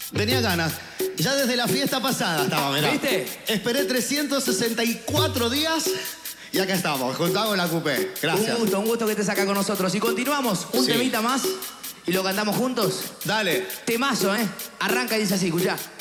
Tenía ganas. Ya desde la fiesta pasada estaba, mirá. ¿Viste? Esperé 364 días y acá estamos, juntado con la Coupé. Gracias. Un gusto que estés acá con nosotros. Y continuamos, un temita más y lo cantamos juntos. Dale. Temazo, ¿eh? Arranca y dice así, escuchá.